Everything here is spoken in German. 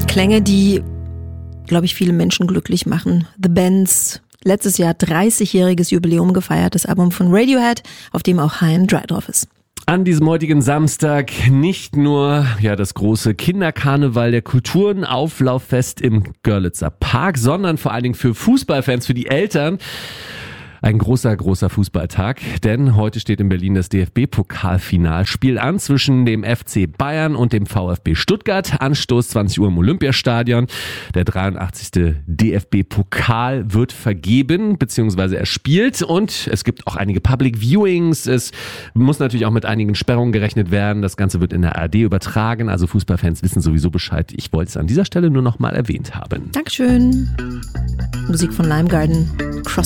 Klänge, die, glaube ich, viele Menschen glücklich machen. The Bends, letztes Jahr 30-jähriges Jubiläum gefeiert, das Album von Radiohead, auf dem auch High and Dry drauf ist. An diesem heutigen Samstag nicht nur das große Kinderkarneval der Kulturen, Auflauffest im Görlitzer Park, sondern vor allen Dingen für Fußballfans, für die Eltern. Ein großer Fußballtag, denn heute steht in Berlin das DFB-Pokalfinalspiel an zwischen dem FC Bayern und dem VfB Stuttgart. Anstoß 20 Uhr im Olympiastadion. Der 83. DFB-Pokal wird vergeben bzw. erspielt und es gibt auch einige Public Viewings. Es muss natürlich auch mit einigen Sperrungen gerechnet werden. Das Ganze wird in der ARD übertragen, also Fußballfans wissen sowieso Bescheid. Ich wollte es an dieser Stelle nur noch mal erwähnt haben. Dankeschön. Musik von Lime Garden, Cross